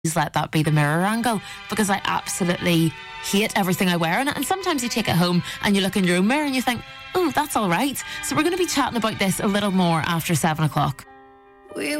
let that be the mirror angle, because I absolutely hate everything I wear in it. And sometimes you take it home and you look in your own mirror and you think, oh, that's all right. So we're going to be chatting about this a little more after 7 o'clock.